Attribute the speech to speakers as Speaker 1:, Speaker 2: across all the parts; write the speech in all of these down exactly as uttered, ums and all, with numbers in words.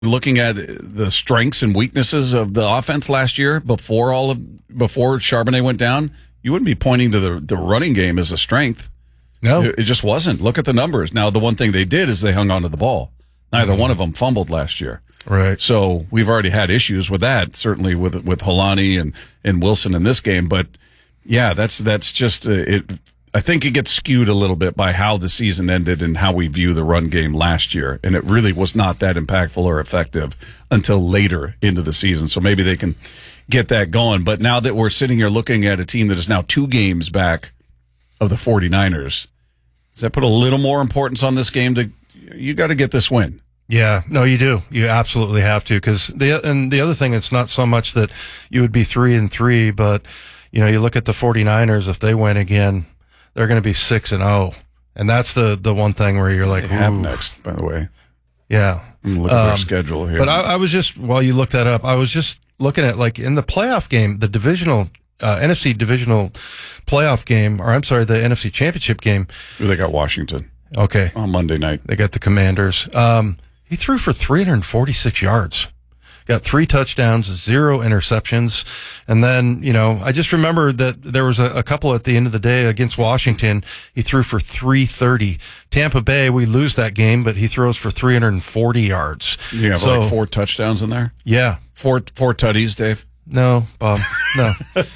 Speaker 1: looking at the strengths and weaknesses of the offense last year before all of before Charbonnet went down, you wouldn't be pointing to the, the running game as a strength.
Speaker 2: No.
Speaker 1: It, it just wasn't. Look at the numbers. Now, the one thing they did is they hung on to the ball. Neither mm-hmm. one of them fumbled last year.
Speaker 2: Right.
Speaker 1: So we've already had issues with that, certainly with with Holani and, and Wilson in this game. But, yeah, that's that's just uh, it. I think it gets skewed a little bit by how the season ended and how we view the run game last year. And it really was not that impactful or effective until later into the season. So maybe they can get that going. But now that we're sitting here looking at a team that is now two games back of the 49ers, does that put a little more importance on this game? To you got to get this win.
Speaker 2: Yeah, no, you do. You absolutely have to. Because the and the other thing, it's not so much that you would be three and three, but you know, you look at the 49ers. If they win again, they're going to be six and zero, and that's the the one thing where you're like,
Speaker 1: they have next, by the way.
Speaker 2: Yeah,
Speaker 1: look at um, their schedule here.
Speaker 2: But I, I was just while you look that up, I was just looking at like in the playoff game, the divisional uh, N F C divisional playoff game, or I'm sorry, the N F C championship game.
Speaker 1: They got Washington.
Speaker 2: Okay,
Speaker 1: on Monday night
Speaker 2: they got the Commanders. Um, he threw for three hundred forty-six yards. Got three touchdowns, zero interceptions. And then, you know, I just remember that there was a, a couple at the end of the day against Washington. He threw for three thirty. Tampa Bay, we lose that game, but he throws for three hundred forty yards.
Speaker 1: You have so, like four touchdowns in there?
Speaker 2: Yeah.
Speaker 1: Four, four tutties, Dave?
Speaker 2: No, Bob. No.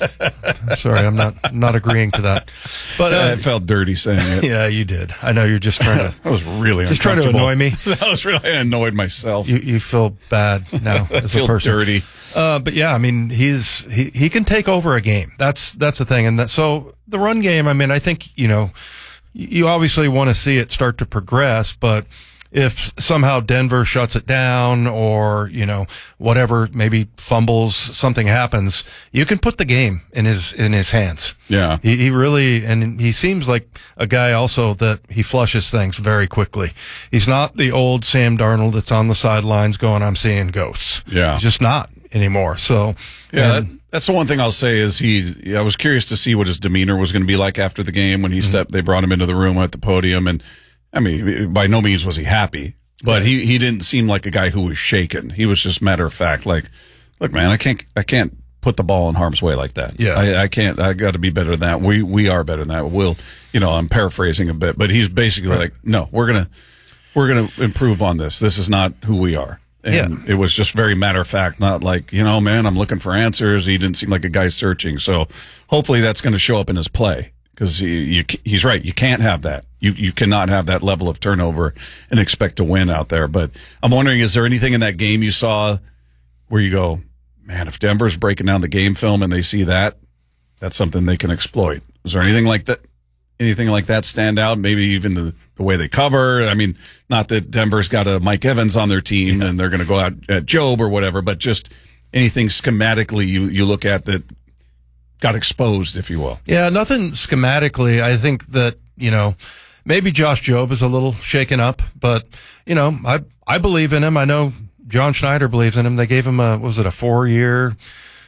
Speaker 2: I'm sorry, I'm not not agreeing to that. But uh,
Speaker 1: yeah, it felt dirty saying it.
Speaker 2: Yeah, you did. I know you're just trying to.
Speaker 1: That was really
Speaker 2: just trying to annoy me.
Speaker 1: That was really I annoyed myself.
Speaker 2: You you feel bad now as
Speaker 1: I feel
Speaker 2: a person.
Speaker 1: Dirty.
Speaker 2: Uh, but yeah, I mean, he's he he can take over a game. That's that's the thing, and that so the run game. I mean, I think you know, you obviously want to see it start to progress, but if somehow Denver shuts it down or, you know, whatever, maybe fumbles, something happens, you can put the game in his, in his hands.
Speaker 1: Yeah.
Speaker 2: He, he really, and he seems like a guy also that he flushes things very quickly. He's not the old Sam Darnold that's on the sidelines going, I'm seeing ghosts.
Speaker 1: Yeah.
Speaker 2: He's just not anymore. So,
Speaker 1: yeah, that, that's the one thing I'll say is he, I was curious to see what his demeanor was going to be like after the game when he mm-hmm. stepped, they brought him into the room at the podium and, I mean, by no means was he happy, but he, he didn't seem like a guy who was shaken. He was just matter of fact, like, look, man, I can't I can't put the ball in harm's way like that.
Speaker 2: Yeah,
Speaker 1: I, I can't. I got to be better than that. We we are better than that. We'll, you know, I'm paraphrasing a bit, but he's basically right. like, no, we're gonna we're gonna improve on this. This is not who we are. And yeah. it was just very matter of fact, not like, you know, man, I'm looking for answers. He didn't seem like a guy searching. So hopefully that's going to show up in his play. Because he, you, he's right, you can't have that. You you cannot have that level of turnover and expect to win out there. But I'm wondering, is there anything in that game you saw where you go, man, if Denver's breaking down the game film and they see that, that's something they can exploit? Is there anything like that? Anything like that stand out? Maybe even the, the way they cover. I mean, not that Denver's got a Mike Evans on their team yeah. and they're going to go out at Job or whatever, but just anything schematically you you look at that got exposed, if you will.
Speaker 2: Yeah, nothing schematically. I think that, you know, maybe Josh Jobe is a little shaken up, but, you know, I I believe in him. I know John Schneider believes in him. They gave him a, what was it, a four-year,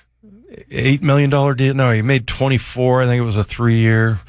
Speaker 2: eight million dollars deal? No, he made twenty-four. I think it was a three-year,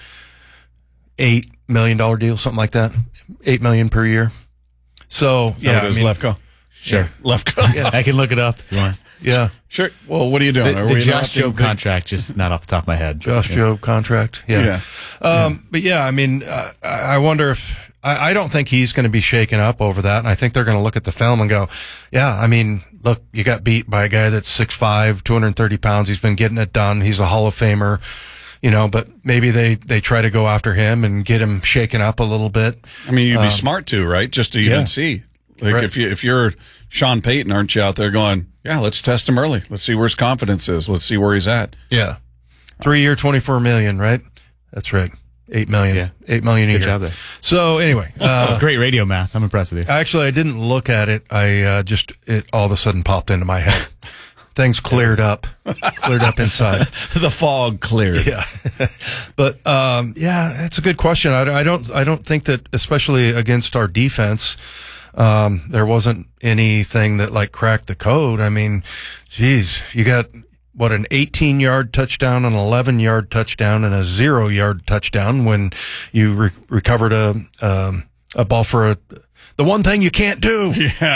Speaker 2: eight million dollars deal, something like that. eight million dollars per year. So,
Speaker 1: Is
Speaker 2: yeah.
Speaker 1: That I mean, Lefko?
Speaker 3: Sure.
Speaker 1: Yeah. Lefko?
Speaker 3: Yeah. I can look it up if you want.
Speaker 2: Yeah.
Speaker 1: Sure. Well, what are you doing?
Speaker 3: The,
Speaker 1: are
Speaker 3: the
Speaker 1: we
Speaker 3: Josh Jobe
Speaker 1: big...
Speaker 3: contract, just not off the top of my head.
Speaker 2: Josh
Speaker 3: yeah.
Speaker 2: Jobe contract. Yeah.
Speaker 1: yeah.
Speaker 2: Um,
Speaker 1: yeah.
Speaker 2: But yeah, I mean, uh, I wonder if, I, I don't think he's going to be shaken up over that. And I think they're going to look at the film and go, yeah, I mean, look, you got beat by a guy that's six five, two hundred thirty pounds. He's been getting it done. He's a Hall of Famer, you know, but maybe they, they try to go after him and get him shaken up a little bit.
Speaker 1: I mean, you'd be
Speaker 2: um,
Speaker 1: smart to, right? Just to even
Speaker 2: yeah.
Speaker 1: see. Like
Speaker 2: right.
Speaker 1: if you, if you're Sean Payton, aren't you out there going, yeah, let's test him early. Let's see where his confidence is. Let's see where he's at.
Speaker 2: Yeah. Three year, twenty-four million, right? That's right. Eight million.
Speaker 3: Yeah.
Speaker 2: Eight million a
Speaker 3: Good
Speaker 2: year.
Speaker 3: job there.
Speaker 2: So anyway, uh,
Speaker 3: that's great radio math. I'm impressed with you.
Speaker 2: Actually, I didn't look at it. I, uh, just, it all of a sudden popped into my head. Things cleared up, cleared up inside.
Speaker 1: The fog cleared.
Speaker 2: Yeah. But, um, yeah, that's a good question. I, I don't, I don't think that, especially against our defense, um, there wasn't anything that like cracked the code. I mean, geez, you got what, an eighteen yard touchdown, an eleven yard touchdown, and a zero yard touchdown when you re- recovered a, um, a ball for a, the one thing you can't do.
Speaker 1: Yeah.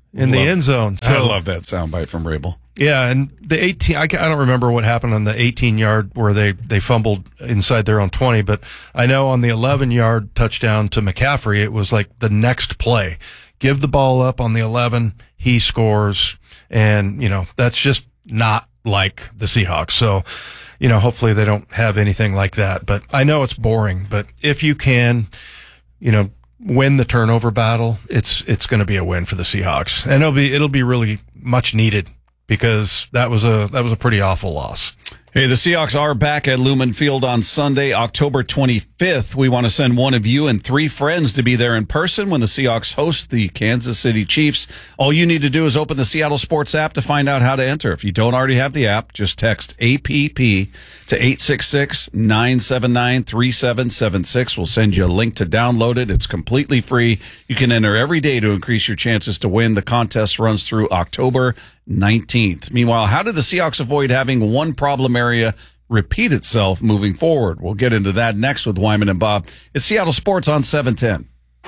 Speaker 2: in
Speaker 1: love,
Speaker 2: the end zone.
Speaker 1: So, I love that soundbite from Rabel.
Speaker 2: Yeah, and the eighteen, I, I don't remember what happened on the eighteen-yard where they, they fumbled inside their own twenty, but I know on the eleven-yard touchdown to McCaffrey, it was like the next play. Give the ball up on the eleven, he scores, and, you know, that's just not like the Seahawks. So, you know, hopefully they don't have anything like that. But I know it's boring, but if you can, you know, win the turnover battle, it's it's going to be a win for the Seahawks. And it'll be it'll be really much needed, because that was a that was a pretty awful loss.
Speaker 1: Hey, the Seahawks are back at Lumen Field on Sunday, October twenty-fifth. We want to send one of you and three friends to be there in person when the Seahawks host the Kansas City Chiefs. All you need to do is open the Seattle Sports app to find out how to enter. If you don't already have the app, just text A P P to eight six six, nine seven nine, three seven seven six. We'll send you a link to download it. It's completely free. You can enter every day to increase your chances to win. The contest runs through October nineteenth. Meanwhile, how did the Seahawks avoid having one problem area repeat itself moving forward? We'll get into that next with Wyman and Bob. It's Seattle Sports on seven ten.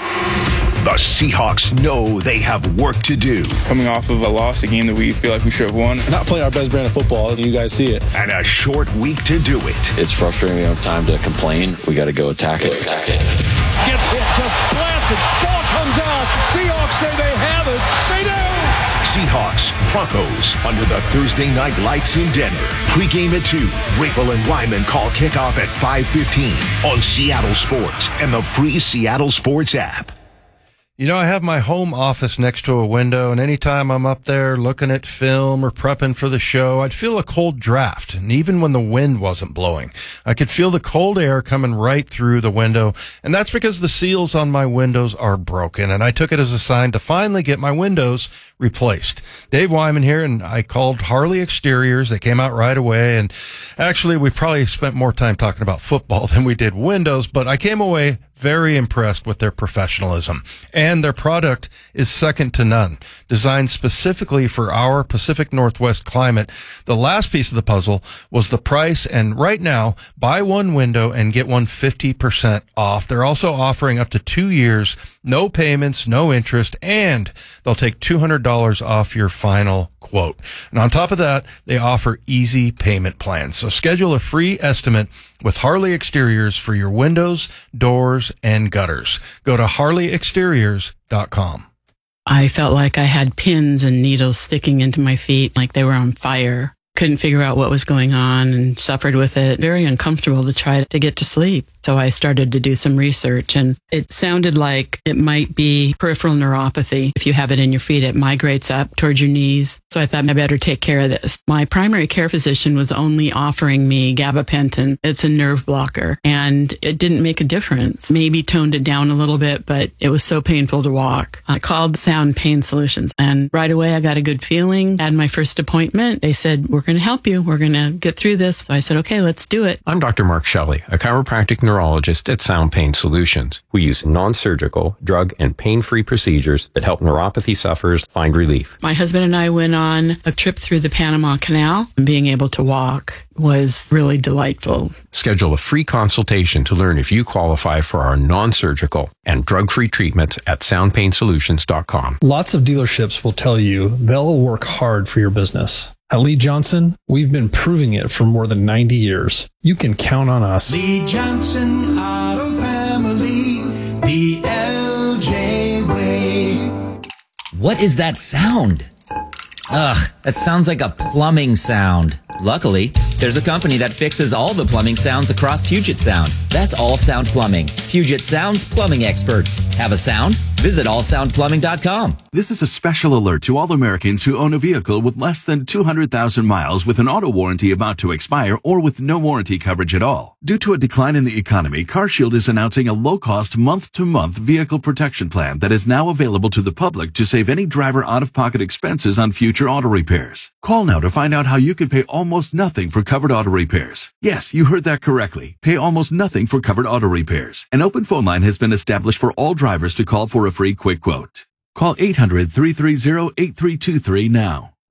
Speaker 4: The Seahawks know they have work to do.
Speaker 5: Coming off of a loss, a game that we feel like we should have won.
Speaker 6: Not playing our best brand of football, you guys see it.
Speaker 4: And a short week to do it.
Speaker 7: It's frustrating. We don't have time to complain. We got to go attack it. Attack it.
Speaker 8: Gets hit, just blasted. Ball comes out. Seahawks say they have it. They do.
Speaker 4: Seahawks, Broncos, under the Thursday night lights in Denver. Pre-game at two. Rabel and Wyman call kickoff at five fifteen on Seattle Sports and the free Seattle Sports app.
Speaker 2: You know, I have my home office next to a window, and anytime I'm up there looking at film or prepping for the show, I'd feel a cold draft. And even when the wind wasn't blowing, I could feel the cold air coming right through the window. And that's because the seals on my windows are broken. And I took it as a sign to finally get my windows replaced. Dave Wyman here, and I called Harley Exteriors. They came out right away. And actually, we probably spent more time talking about football than we did windows, but I came away very impressed with their professionalism. And their product is second to none. Designed specifically for our Pacific Northwest climate, the last piece of the puzzle was the price. And right now, buy one window and get one fifty percent off. They're also offering up to two years, no payments, no interest, and they'll take two hundred dollars off your final quote. And on top of that, they offer easy payment plans. So schedule a free estimate with Harley Exteriors for your windows, doors, and gutters. Go to harley exteriors dot com.
Speaker 9: I felt like I had pins and needles sticking into my feet, like they were on fire. Couldn't figure out what was going on and suffered with it. Very uncomfortable to try to get to sleep. So I started to do some research, and it sounded like it might be peripheral neuropathy. If you have it in your feet, it migrates up towards your knees. So I thought I better take care of this. My primary care physician was only offering me gabapentin. It's a nerve blocker, and it didn't make a difference. Maybe toned it down a little bit, but it was so painful to walk. I called Sound Pain Solutions, and right away I got a good feeling. Had my first appointment. They said, we're going to help you. We're going to get through this. So I said, okay, let's do it.
Speaker 10: I'm Doctor Mark Shelley, a chiropractic neurologist at Sound Pain Solutions. We use non-surgical, drug, and pain-free procedures that help neuropathy sufferers find relief.
Speaker 9: My husband and I went on a trip through the Panama Canal, and being able to walk was really delightful.
Speaker 10: Schedule a free consultation to learn if you qualify for our non-surgical and drug-free treatments at sound pain solutions dot com.
Speaker 6: Lots of dealerships will tell you they'll work hard for your business. At Lee Johnson, we've been proving it for more than ninety years. You can count on us.
Speaker 11: Lee Johnson Auto Family, the L J way.
Speaker 12: What is that sound? Ugh, that sounds like a plumbing sound. Luckily, there's a company that fixes all the plumbing sounds across Puget Sound. That's All Sound Plumbing. Puget Sound's plumbing experts. Have a sound? Visit all sound plumbing dot com.
Speaker 13: This is a special alert to all Americans who own a vehicle with less than two hundred thousand miles with an auto warranty about to expire or with no warranty coverage at all. Due to a decline in the economy, CarShield is announcing a low-cost month-to-month vehicle protection plan that is now available to the public to save any driver out-of-pocket expenses on future auto repairs. Call now to find out how you can pay almost nothing for covered auto repairs. Yes, you heard that correctly. Pay almost nothing for covered auto repairs. An open phone line has been established for all drivers to call for a free quick quote. Call eight hundred, three three zero, eight three two three now.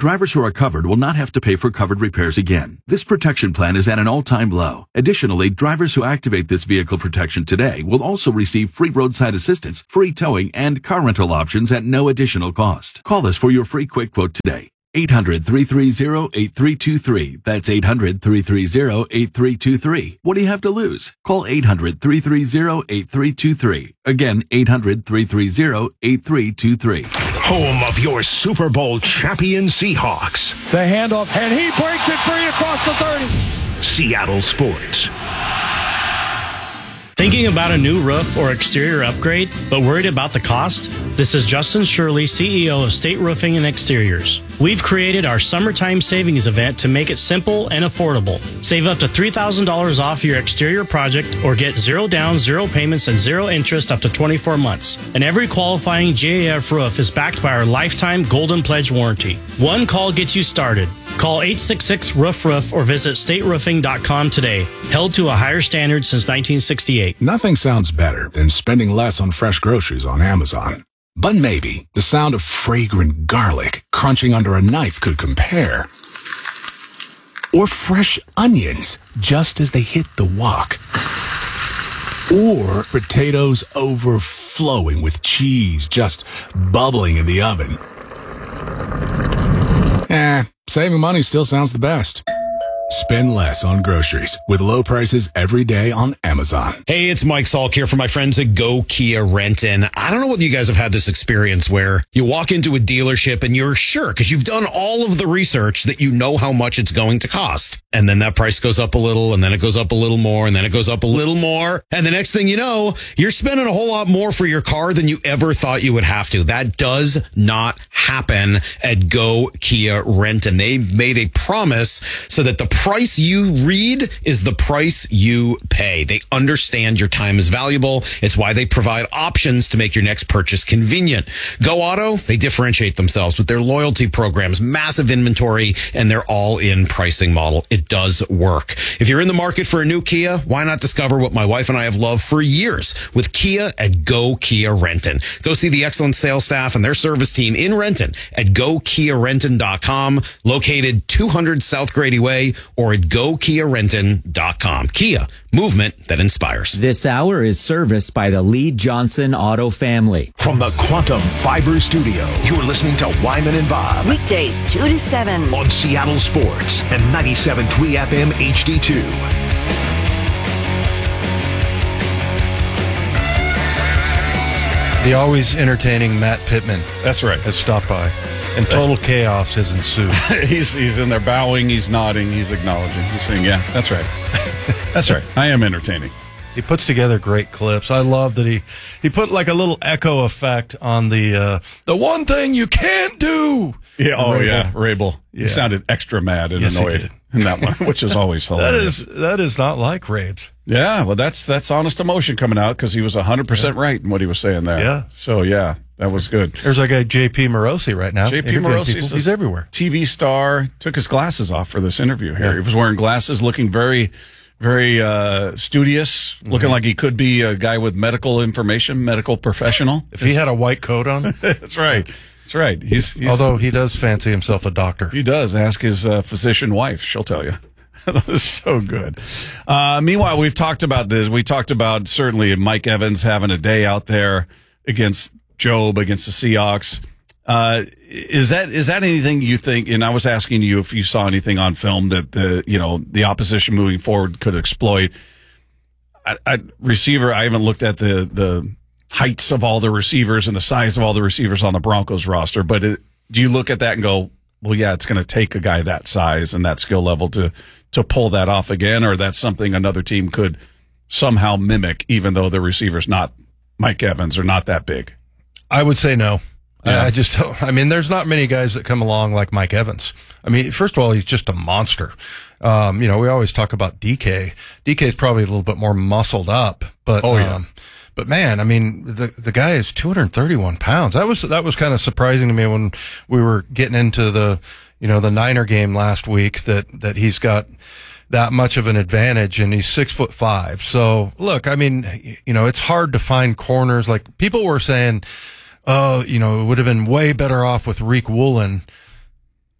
Speaker 13: Drivers who are covered will not have to pay for covered repairs again. This protection plan is at an all-time low. Additionally, drivers who activate this vehicle protection today will also receive free roadside assistance, free towing, and car rental options at no additional cost. Call us for your free quick quote today. eight hundred, three three zero, eight three two three. That's eight hundred, three three zero, eight three two three. What do you have to lose? Call eight hundred, three three zero, eight three two three. Again, eight hundred, three three zero, eight three two three.
Speaker 4: Home of your Super Bowl champion Seahawks.
Speaker 8: The handoff, and he breaks it free across the thirty.
Speaker 4: Seattle Sports.
Speaker 14: Thinking about a new roof or exterior upgrade, but worried about the cost? This is Justin Shirley, C E O of State Roofing and Exteriors. We've created our summertime savings event to make it simple and affordable. Save up to three thousand dollars off your exterior project or get zero down, zero payments, and zero interest up to twenty-four months. And every qualifying J A F roof is backed by our lifetime Golden Pledge warranty. One call gets you started. Call eight six six, roof roof or visit state roofing dot com today. Held to a higher standard since nineteen sixty-eight.
Speaker 15: Nothing sounds better than spending less on fresh groceries on Amazon. But maybe the sound of fragrant garlic crunching under a knife could compare. Or fresh onions just as they hit the wok. Or potatoes overflowing with cheese just bubbling in the oven. Eh, saving money still sounds the best. Spend less on groceries with low prices every day on Amazon.
Speaker 16: Hey, it's Mike Salk here from my friends at Go Kia Renton. I don't know whether you guys have had this experience where you walk into a dealership and you're sure because you've done all of the research that you know how much it's going to cost. And then that price goes up a little, and then it goes up a little more, and then it goes up a little more. And the next thing you know, you're spending a whole lot more for your car than you ever thought you would have to. That does not happen at Go Kia Renton. They made a promise so that the price you read is the price you pay. They understand your time is valuable. It's why they provide options to make your next purchase convenient. Go Auto, they differentiate themselves with their loyalty programs, massive inventory, and their all-in pricing model. It does work. If you're in the market for a new Kia, why not discover what my wife and I have loved for years with Kia at Go Kia Renton. Go see the excellent sales staff and their service team in Renton at go kia renton dot com, located two hundred South Grady Way, or at go kia renton dot com. Kia, movement that inspires.
Speaker 12: This hour is serviced by the Lee Johnson Auto family.
Speaker 4: From the Quantum Fiber Studio, you're listening to Wyman and Bob.
Speaker 17: Weekdays two to seven.
Speaker 4: On Seattle Sports and ninety-seven point three F M H D two.
Speaker 2: The always entertaining Matt Pittman.
Speaker 1: That's right.
Speaker 2: Has stopped by. And total that's, chaos has ensued.
Speaker 1: he's he's in there bowing, he's nodding, he's acknowledging. He's saying, yeah, that's right. That's right. I am entertaining.
Speaker 2: He puts together great clips. I love that he, he put like a little echo effect on the uh, the one thing you can't do.
Speaker 1: Yeah. Oh, Rabel. yeah. Rabel. Yeah. He sounded extra mad and yes, annoyed in that one, which is always hilarious.
Speaker 2: that is that is not like Rabes.
Speaker 1: Yeah. Well, that's that's honest emotion coming out because he was one hundred percent yeah. right in what he was saying there.
Speaker 2: Yeah.
Speaker 1: So, yeah, that was good.
Speaker 2: There's our guy J P Morosi right now.
Speaker 1: J P Morosi.
Speaker 2: He's everywhere.
Speaker 1: T V star. Took his glasses off for this interview here. Yeah. He was wearing glasses, looking very... Very uh, studious, mm-hmm. looking like he could be a guy with medical information, medical professional.
Speaker 2: If he had a white coat on.
Speaker 1: That's right. That's right. He's, he's
Speaker 2: Although he does fancy himself a doctor.
Speaker 1: He does. Ask his uh, physician wife. She'll tell you. That is so good. Uh, meanwhile, we've talked about this. We talked about certainly Mike Evans having a day out there against Job, against the Seahawks. Uh, is that is that anything you think? And I was asking you if you saw anything on film that the you know the opposition moving forward could exploit. I, I, receiver, I haven't looked at the the heights of all the receivers and the size of all the receivers on the Broncos roster, but it, do you look at that and go, well, yeah, it's going to take a guy that size and that skill level to to pull that off again, or that's something another team could somehow mimic, even though the receiver's not Mike Evans or not that big?
Speaker 2: I would say no. Yeah. I just, I mean, there's not many guys that come along like Mike Evans. I mean, first of all, he's just a monster. Um, you know, we always talk about D K. D K is probably a little bit more muscled up, but,
Speaker 1: oh, yeah.
Speaker 2: um, but man, I mean, the, the guy is two hundred thirty-one pounds. That was, that was kind of surprising to me when we were getting into the, you know, the Niner game last week that, that he's got that much of an advantage, and he's six foot five. So look, I mean, you know, it's hard to find corners. Like people were saying, oh, you know, it would have been way better off with Reek Woolen.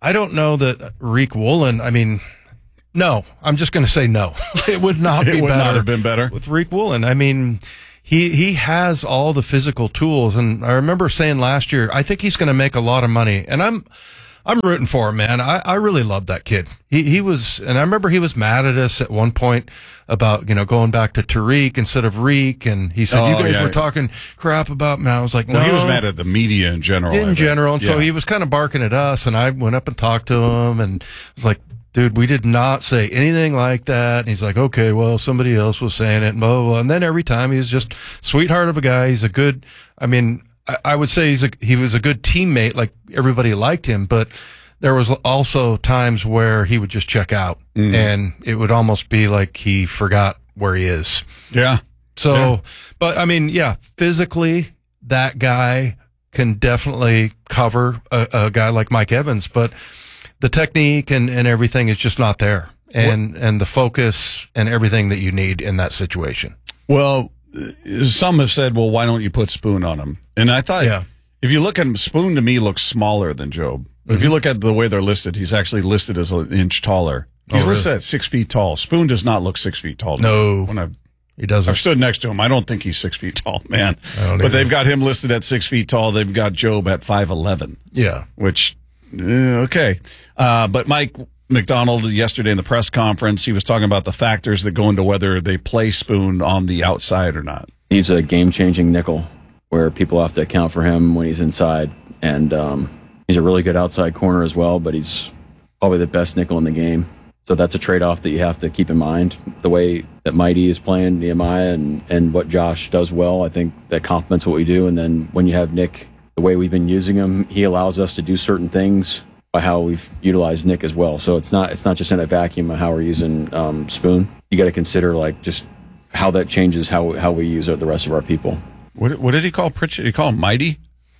Speaker 2: I don't know that Rick Woolen, I mean, no, I'm just going to say no. It would not
Speaker 1: it
Speaker 2: be
Speaker 1: would
Speaker 2: better.
Speaker 1: not have been better
Speaker 2: with Rick Woolen. I mean, he, he has all the physical tools. And I remember saying last year, I think he's going to make a lot of money. And I'm, I'm rooting for him, man. I, I really love that kid. He, he was, and I remember he was mad at us at one point about, you know, going back to Tariq instead of Reek. And he said,
Speaker 1: oh,
Speaker 2: you guys
Speaker 1: yeah.
Speaker 2: were talking crap about me. I was like, no.
Speaker 1: Well, he was mad at the media in general.
Speaker 2: In general. And yeah. so he was kind of barking at us. And I went up and talked to him and was like, dude, we did not say anything like that. And he's like, okay, well, somebody else was saying it. And blah, blah, blah. And then every time he's just sweetheart of a guy. He's a good, I mean, I, I would say he's a, he was a good teammate. Like everybody liked him, but there was also times where he would just check out mm. and it would almost be like he forgot where he is.
Speaker 1: Yeah.
Speaker 2: So,
Speaker 1: yeah.
Speaker 2: but I mean, yeah, physically that guy can definitely cover a, a guy like Mike Evans, but the technique and, and everything is just not there. And, what? and the focus and everything that you need in that situation.
Speaker 1: Well, some have said, well, why don't you put Spoon on him? And I thought, yeah. if you look at him, Spoon to me looks smaller than Job. But if you look at the way they're listed, he's actually listed as an inch taller. He's oh, really? listed at six feet tall. Spoon does not look six feet tall.
Speaker 2: No,
Speaker 1: when I've,
Speaker 2: he doesn't.
Speaker 1: I've stood next to him. I don't think he's six feet tall, man. But
Speaker 2: either.
Speaker 1: They've got him listed at six feet tall. They've got Job at five eleven.
Speaker 2: Yeah.
Speaker 1: Which, uh, okay. Uh, but Mike McDonald yesterday in the press conference, he was talking about the factors that go into whether they play Spoon on the outside or not.
Speaker 7: He's a game-changing nickel where people have to account for him when he's inside. And, um, he's a really good outside corner as well, but he's probably the best nickel in the game. So that's a trade-off that you have to keep in mind. The way that Mighty is playing, Nehemiah, and, and what Josh does well, I think that complements what we do. And then when you have Nick, the way we've been using him, he allows us to do certain things by how we've utilized Nick as well. So it's not it's not just in a vacuum of how we're using um, Spoon. You got to consider like just how that changes how how we use the rest of our people.
Speaker 1: What what did he call Pritchett? Did he call him Mighty?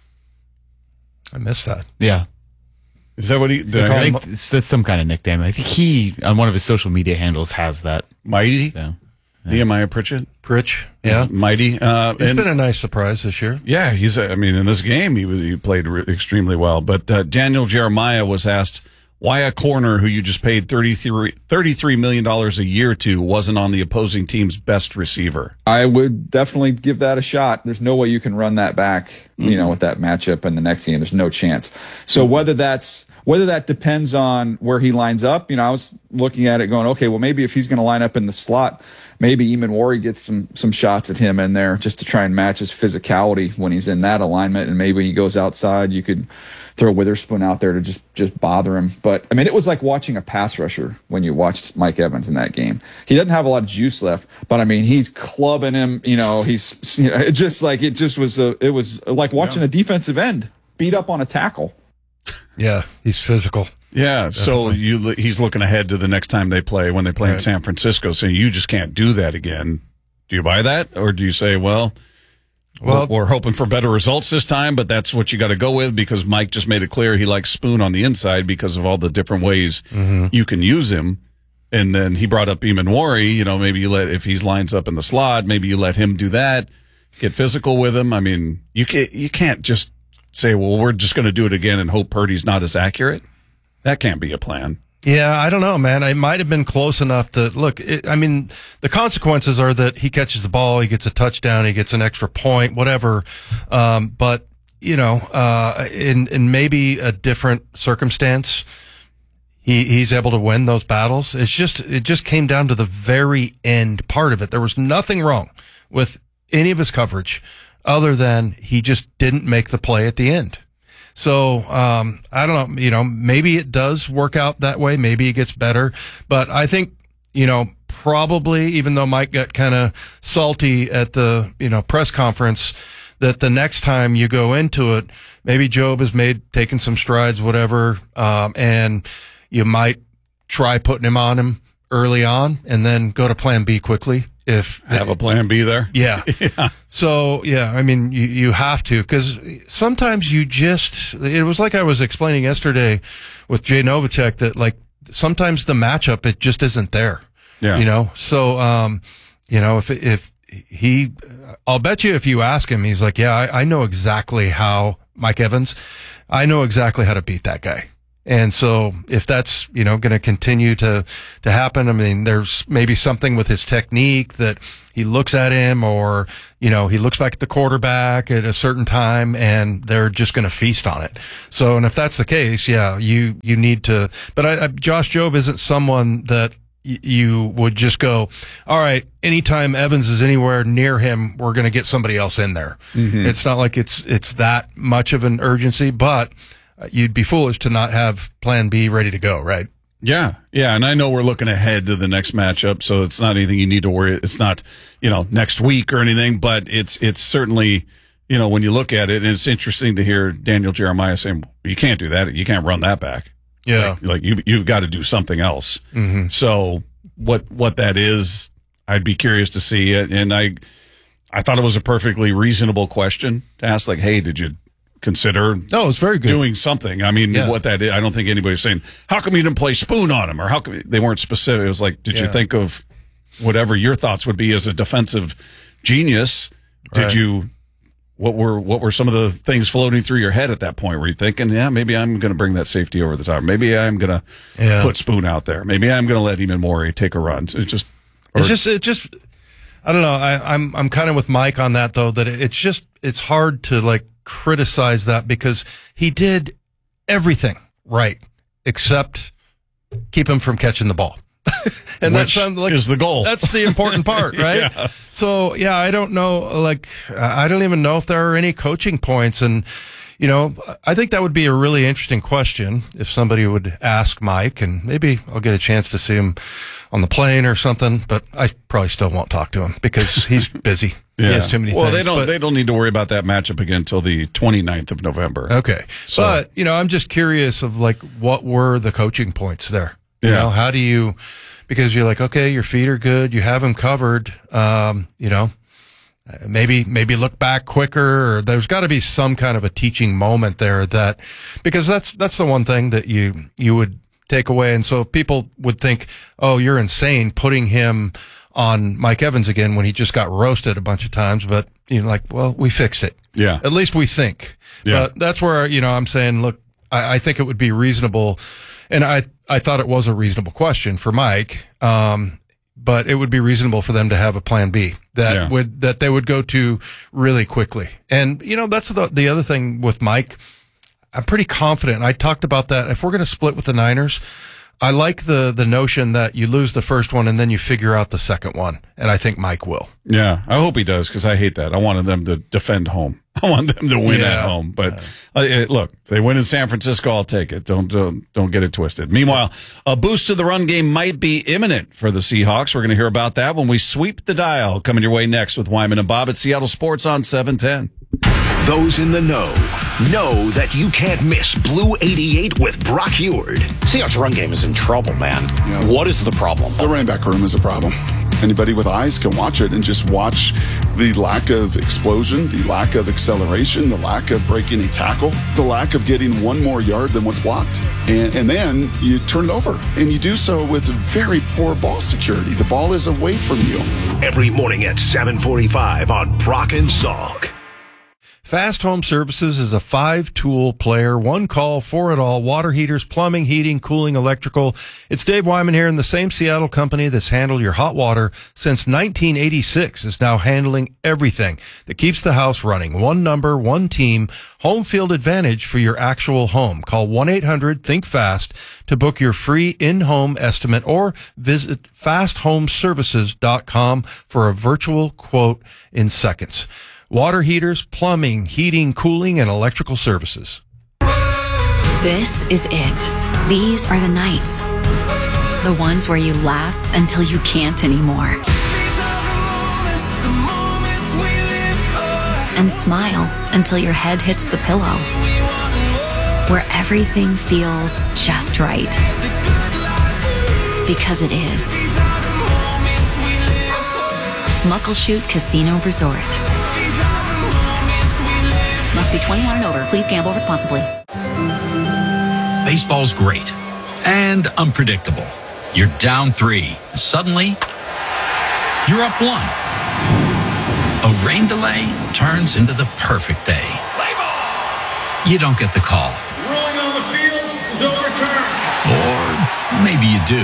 Speaker 2: I missed that.
Speaker 3: Yeah.
Speaker 1: Is that what he? Did
Speaker 3: I think that's some kind of nickname. I think he on one of his social media handles has that.
Speaker 1: Mighty.
Speaker 3: Yeah. Yeah.
Speaker 1: Nehemiah Pritchett.
Speaker 2: Pritch. Yeah.
Speaker 1: Mighty. Uh,
Speaker 2: He's and, been a nice surprise this year.
Speaker 1: Yeah. He's. I mean, in this game, he was he played re- extremely well. But uh, Daniel Jeremiah was asked why a corner who you just paid thirty-three million dollars a year to wasn't on the opposing team's best receiver.
Speaker 18: I would definitely give that a shot. There's no way you can run that back, mm-hmm. you know, with that matchup in the next game. There's no chance. So whether that's whether that depends on where he lines up, you know, I was looking at it going, okay, well, maybe if he's going to line up in the slot, maybe Eamon Wari gets some some shots at him in there just to try and match his physicality when he's in that alignment. And maybe when he goes outside, you could throw Witherspoon out there to just, just bother him. But, I mean, it was like watching a pass rusher when you watched Mike Evans in that game. He doesn't have a lot of juice left, but, I mean, he's clubbing him. You know, he's you know, it just like it just was a, it was like watching yeah. a defensive end beat up on a tackle.
Speaker 2: Yeah, he's physical.
Speaker 1: Yeah, definitely. So you he's looking ahead to the next time they play when they play right. in San Francisco, saying you just can't do that again. Do you buy that, or do you say, well, well, we're, we're hoping for better results this time, but that's what you got to go with because Mike just made it clear he likes Spoon on the inside because of all the different ways mm-hmm. you can use him. And then he brought up Eamon Wari. You know, maybe you let if he lines up in the slot, maybe you let him do that, get physical with him. I mean, you can't you can't just say, well, we're just going to do it again and hope Purdy's not as accurate. That can't be a plan.
Speaker 2: Yeah, I don't know, man. I might have been close enough to look. It, I mean, the consequences are that he catches the ball, he gets a touchdown, he gets an extra point, whatever. Um, but you know, uh, in in maybe a different circumstance, he he's able to win those battles. It's just it just came down to the very end part of it. There was nothing wrong with any of his coverage, other than he just didn't make the play at the end. So, um, I don't know, you know, maybe it does work out that way. Maybe it gets better, but I think, you know, probably even though Mike got kind of salty at the, you know, press conference, that the next time you go into it, maybe Job has made, taken some strides, whatever. Um, and you might try putting him on him early on and then go to plan B quickly. If
Speaker 1: have a plan B there.
Speaker 2: Yeah. yeah. So, yeah, I mean, you, you have to, because sometimes you just, it was like I was explaining yesterday with Jay Novacek that, like, sometimes the matchup, it just isn't there.
Speaker 1: Yeah.
Speaker 2: You know, so, um, you know, if, if he, I'll bet you if you ask him, he's like, yeah, I, I know exactly how, Mike Evans, I know exactly how to beat that guy. And so if that's, you know, going to continue to, to happen, I mean, there's maybe something with his technique that he looks at him or, you know, he looks back at the quarterback at a certain time and they're just going to feast on it. So, and if that's the case, yeah, you, you need to, but I, I, Josh Jobe isn't someone that y- you would just go, all right, anytime Evans is anywhere near him, we're going to get somebody else in there. Mm-hmm. It's not like it's, it's that much of an urgency, but you'd be foolish to not have plan B ready to go, right?
Speaker 1: Yeah. Yeah. And I know we're looking ahead to the next matchup, so it's not anything you need to worry. It's not, you know, next week or anything, but it's, it's certainly, you know, when you look at it, and it's interesting to hear Daniel Jeremiah saying, you can't do that. You can't run that back.
Speaker 2: Yeah.
Speaker 1: Like, like you, you've got to do something else.
Speaker 2: Mm-hmm.
Speaker 1: So what, what that is, I'd be curious to see it. And I, I thought it was a perfectly reasonable question to ask, like, hey, did you consider
Speaker 2: no, it's very good
Speaker 1: doing something? I mean, yeah. what that is, I don't think anybody's saying, how come you didn't play spoon on him? Or how come they weren't specific? It was like, did yeah. you think of whatever your thoughts would be as a defensive genius? Did right. you, what were, what were some of the things floating through your head at that point? Were you thinking, yeah, maybe I'm going to bring that safety over the top. Maybe I'm going to yeah. put Spoon out there. Maybe I'm going to let Eamon Morey take a run. It's just, or,
Speaker 2: it's just, it just, I don't know. I, I'm, I'm kind of with Mike on that though, that it's just, it's hard to like, criticize that because he did everything right except keep him from catching the ball. And
Speaker 1: Which
Speaker 2: that's like,
Speaker 1: is the goal.
Speaker 2: That's the important part, right? yeah. So yeah, I don't know, like, I don't even know if there are any coaching points. And, you know, I think that would be a really interesting question if somebody would ask Mike, and maybe I'll get a chance to see him on the plane or something, but I probably still won't talk to him because he's busy.
Speaker 1: Yeah.
Speaker 2: He has too many
Speaker 1: well,
Speaker 2: things.
Speaker 1: they don't.
Speaker 2: But,
Speaker 1: they don't need to worry about that matchup again until the twenty-ninth of November.
Speaker 2: Okay,
Speaker 1: so,
Speaker 2: but you know, I'm just curious of like what were the coaching points there? You
Speaker 1: yeah.
Speaker 2: know, how do you? Because you're like, okay, your feet are good, you have him covered. Um, you know, maybe maybe look back quicker. Or there's got to be some kind of a teaching moment there that, because that's that's the one thing that you you would take away. And so if people would think, oh, you're insane putting him on Mike Evans again when he just got roasted a bunch of times, but you know, like, well, we fixed it.
Speaker 1: Yeah.
Speaker 2: At least we think.
Speaker 1: Yeah.
Speaker 2: But that's where, you know, I'm saying, look, I, I think it would be reasonable. And I, I thought it was a reasonable question for Mike. Um, but it would be reasonable for them to have a plan B that
Speaker 1: Yeah.
Speaker 2: would, that they would go to really quickly. And, you know, that's the, the other thing with Mike. I'm pretty confident. I talked about that. If we're going to split with the Niners, I like the, the notion that you lose the first one and then you figure out the second one. And I think Mike will.
Speaker 1: Yeah, I hope he does because I hate that. I wanted them to defend home. I want them to win
Speaker 2: Yeah.
Speaker 1: at home. But uh, it- look, if they win in San Francisco, I'll take it. Don't, don't don't get it twisted. Meanwhile, a boost to the run game might be imminent for the Seahawks. We're going to hear about that when we sweep the dial. Coming your way next with Wyman and Bob at Seattle Sports on seven ten.
Speaker 4: Those in the know know that you can't miss Blue eighty-eight with Brock Heward.
Speaker 16: Seahawks run game is in trouble, man. What is the problem?
Speaker 19: The running back room is a problem. Anybody with eyes can watch it and just watch the lack of explosion, the lack of acceleration, the lack of breaking a tackle, the lack of getting one more yard than what's blocked. And, and then you turn it over, and you do so with very poor ball security. The ball is away from you.
Speaker 4: Every morning at seven forty-five on Brock and Salk.
Speaker 2: Fast Home Services is a five-tool player, one call for it all: water heaters, plumbing, heating, cooling, electrical. It's Dave Wyman here, and the same Seattle company that's handled your hot water since nineteen eighty-six is now handling everything that keeps the house running. One number, one team, home field advantage for your actual home. Call one eight hundred think fast to book your free in-home estimate or visit fast home services dot com for a virtual quote in seconds. Water heaters, plumbing, heating, cooling, and electrical services.
Speaker 20: This is it. These are the nights. The ones where you laugh until you can't anymore. And smile until your head hits the pillow. Where everything feels just right. Because it is. Muckleshoot Casino Resort. Must be twenty-one and over. Please gamble responsibly.
Speaker 21: Baseball's great and unpredictable. You're down three. Suddenly, you're up one. A rain delay turns into the perfect day. You don't get the call.
Speaker 8: Rolling on the field is over
Speaker 21: maybe you do.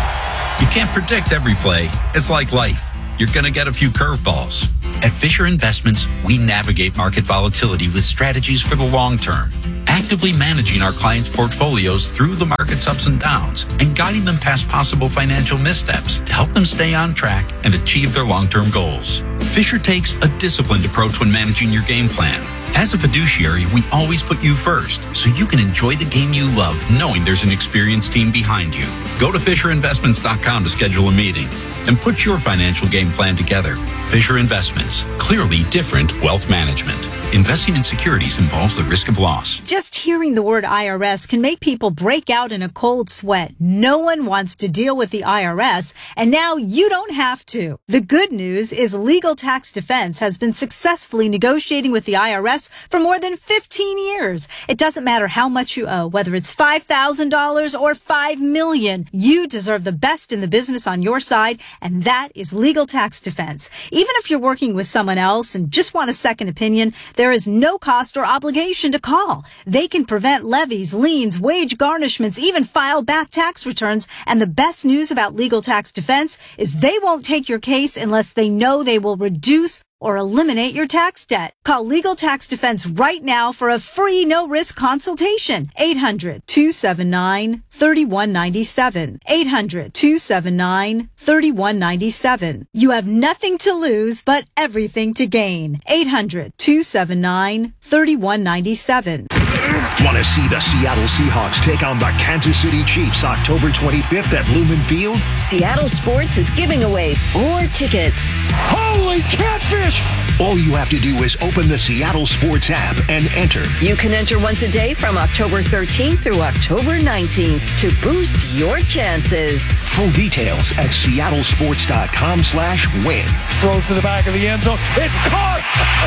Speaker 21: You can't predict every play. It's like life. You're going to get a few curveballs. At Fisher Investments, we navigate market volatility with strategies for the long term, actively managing our clients' portfolios through the market's ups and downs and guiding them past possible financial missteps to help them stay on track and achieve their long-term goals. Fisher takes a disciplined approach when managing your game plan. As a fiduciary, we always put you first, so you can enjoy the game you love, knowing there's an experienced team behind you. Go to Fisher Investments dot com to schedule a meeting and put your financial game plan together. Fisher Investments, clearly different wealth management. Investing in securities involves the risk of loss.
Speaker 5: Just hearing the word I R S can make people break out in a cold sweat. No one wants to deal with the I R S, and now you don't have to. The good news is Legal Tax Defense has been successfully negotiating with the I R S for more than fifteen years. It doesn't matter how much you owe, whether it's five thousand dollars or five million dollars. You deserve the best in the business on your side, and that is Legal Tax Defense. Even if you're working with someone else and just want a second opinion, there is no cost or obligation to call. They can prevent levies, liens, wage garnishments, even file back tax returns. And the best news about Legal Tax Defense is they won't take your case unless they know they will reduce or eliminate your tax debt. Call Legal Tax Defense right now for a free no-risk consultation. eight hundred, two seven nine, three one nine seven. eight hundred, two seven nine, three one nine seven. You have nothing to lose, but everything to gain. eight hundred, two seven nine, three one nine seven.
Speaker 4: Want to see the Seattle Seahawks take on the Kansas City Chiefs October twenty-fifth at Lumen Field?
Speaker 17: Seattle Sports is giving away four tickets.
Speaker 8: Holy catfish!
Speaker 4: All you have to do is open the Seattle Sports app and enter.
Speaker 17: You can enter once a day from October thirteenth through October nineteenth to boost your chances.
Speaker 4: Full details at seattlesports.com slash win.
Speaker 8: Throws to the back of the end zone. It's caught!